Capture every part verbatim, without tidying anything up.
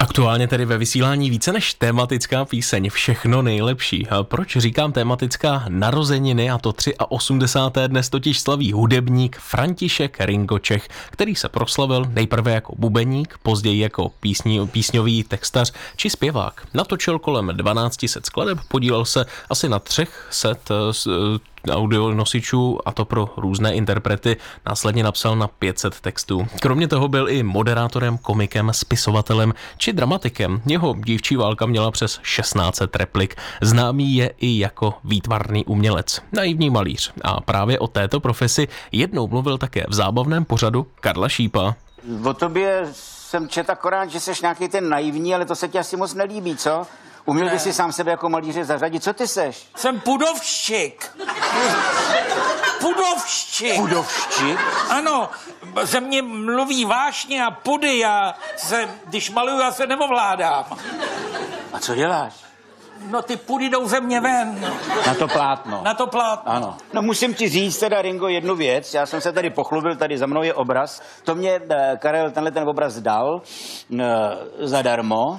Aktuálně tedy ve vysílání více než tematická píseň Všechno nejlepší. Proč říkám tematická? Narozeniny, a to osmdesáté třetí dnes totiž slaví hudebník František Ringo Čech, který se proslavil nejprve jako bubeník, později jako písní, písňový textař či zpěvák. Natočil kolem dvanáct set skladeb, podílel se asi na třech set audio nosičů, a to pro různé interprety, následně napsal na pět set textů. Kromě toho byl i moderátorem, komikem, spisovatelem či dramatikem. Jeho dívčí válka měla přes šestnáct set replik. Známý je i jako výtvarný umělec, naivní malíř. A právě o této profesi jednou mluvil také v zábavném pořadu Karla Šípa. O tobě jsem četl akorát, že seš nějaký ten naivní, ale to se ti asi moc nelíbí, co? Uměl by si sám sebe jako malíře zařadit. Co ty seš? Jsem pudovščik. Pudovščik. Pudovščik? Ano, ze mě mluví vášně a pudy. Já se, když maluju, já se neovládám. A co děláš? No ty pudy jdou ze mě ven. Na to plátno. Na to plátno. Ano. No musím ti říct teda, Ringo, jednu věc. Já jsem se tady pochlubil, tady za mnou je obraz. To mě eh, Karel tenhle ten obraz dal eh, zadarmo.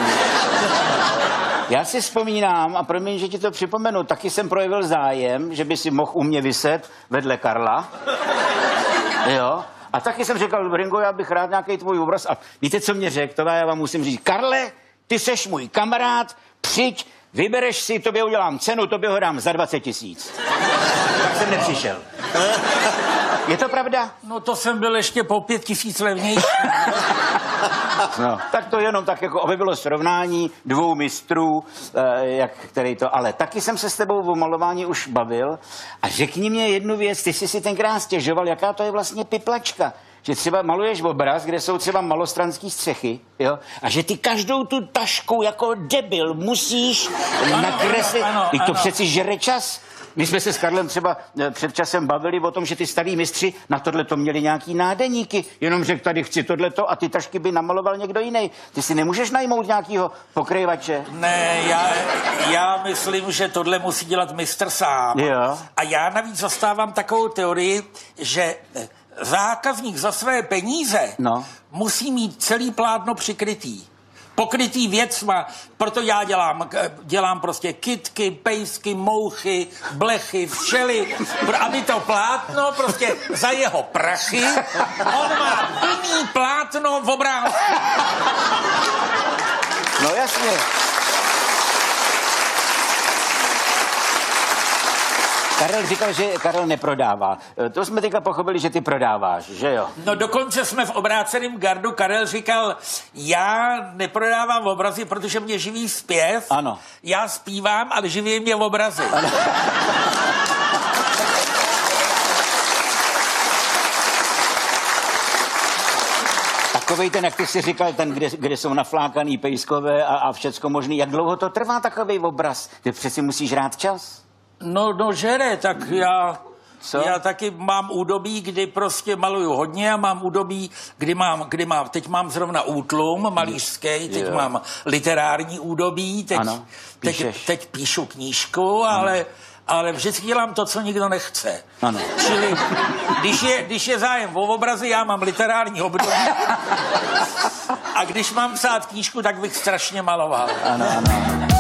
Já si vzpomínám, a promiň, že ti to připomenu, taky jsem projevil zájem, že by si mohl u mě viset vedle Karla. Jo. A taky jsem říkal, Ringo, já bych rád nějaký tvůj obraz. A víte, co mě řekl? To já vám musím říct. Karle, ty seš můj kamarád, přijď, vybereš si, tobě udělám cenu, tobě ho dám za dvacet tisíc. Tak jsem nepřišel. Je to pravda? No to jsem byl ještě po pět tisíc levnější. No, tak to jenom tak, jako aby bylo srovnání dvou mistrů, eh, jak který to, ale taky jsem se s tebou o malování už bavil a řekni mě jednu věc, ty jsi si tenkrát stěžoval, jaká to je vlastně piplačka. Že třeba maluješ obraz, kde jsou třeba malostranský střechy, jo? A že ty každou tu tašku jako debil musíš nakreslit. Teď to přeci žere čas. My jsme se s Karlem třeba před časem bavili o tom, že ty starý mistři na tohle to měli nějaký nádeníky. Jenom řekl, tady chci tohleto a ty tašky by namaloval někdo jiný. Ty si nemůžeš najmout nějakýho pokryvače? Ne, já, já myslím, že tohle musí dělat mistr sám. Jo. A já navíc zastávám takovou teorii, že zákazník za své peníze no. musí mít celý plátno přikrytý. Pokrytý věcma, proto já dělám, dělám prostě kytky, pejsky, mouchy, blechy, včely, aby to plátno prostě za jeho prachy, on má plný plátno v obrázku. No jasně. Karel říkal, že Karel neprodává. To jsme teďka pochopili, že ty prodáváš, že jo? No dokonce jsme v obráceném gardu. Karel říkal, já neprodávám obrazy, protože mě živí zpěv. Ano. Já zpívám, ale živí mě obrazy. Ano. Takovej ten, jak ty jsi říkal, ten, kde, kde jsou naflákaný pejskové a, a všecko možný. Jak dlouho to trvá takovej obraz? Ty přeci musíš rád čas. No, no žere, tak já, Co? já taky mám údobí, kdy prostě maluju hodně a mám údobí, kdy mám, kdy mám, teď mám zrovna útlum malířský, teď jo. mám literární údobí, teď, ano, teď, teď píšu knížku, ale, ale vždycky dělám to, co nikdo nechce. Ano. Čili když je, když je zájem o obrazy, já mám literární období a když mám psát knížku, tak bych strašně maloval. Ano, ano.